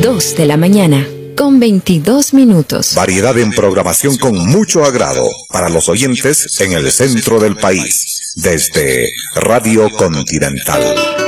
2 de la mañana, con 22 minutos. Variedad en programación con mucho agrado para los oyentes en el centro del país, desde Radio Continental.